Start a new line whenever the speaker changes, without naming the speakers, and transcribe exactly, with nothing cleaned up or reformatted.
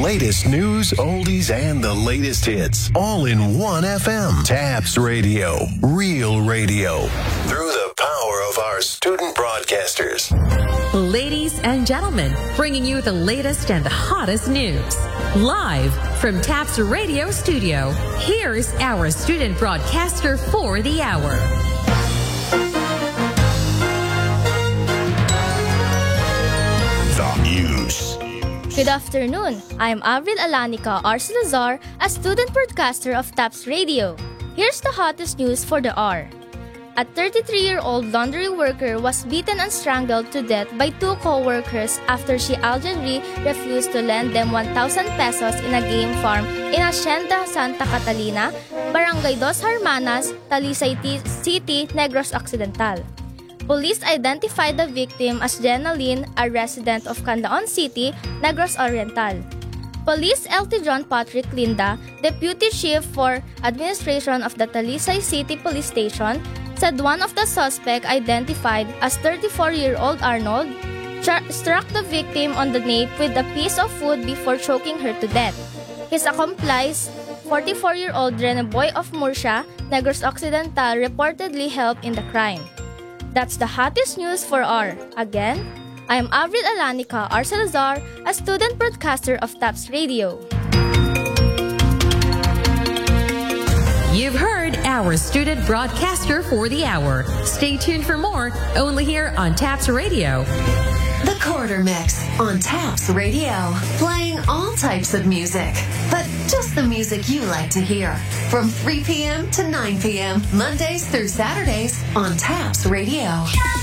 latest news, oldies, and the latest hits, all in one F M. Taps Radio, real radio, through the power of our student broadcasters.
Ladies and gentlemen, bringing you the latest and the hottest news. Live from Taps Radio Studio, here's our student broadcaster for the hour.
The news.
Good afternoon. I'm Avril Alanica Arcelazar, a student broadcaster of Taps Radio. Here's the hottest news for the hour. A thirty-three-year-old laundry worker was beaten and strangled to death by two co-workers after she allegedly refused to lend them one thousand pesos in a game farm in Hacienda Santa Catalina, Barangay Dos Hermanas, Talisay City, Negros Occidental. Police identified the victim as Jenna Lynn, a resident of Canlaon City, Negros Oriental. Police L T John Patrick Linda, Deputy Chief for Administration of the Talisay City Police Station, said one of the suspects, identified as thirty-four-year-old Arnold, ch- struck the victim on the nape with a piece of wood before choking her to death. His accomplice, forty-four-year-old Reneboy of Murcia, Negros Occidental, reportedly helped in the crime. That's the hottest news for our. Again, I am Avril Alanica Arcelazar, a student broadcaster of Taps Radio.
You've heard our student broadcaster for the hour. Stay tuned for more, only here on Taps Radio.
The Quarter Mix on Taps Radio. Playing all types of music, but just the music you like to hear. From three p.m. to nine p.m., Mondays through Saturdays on Taps Radio.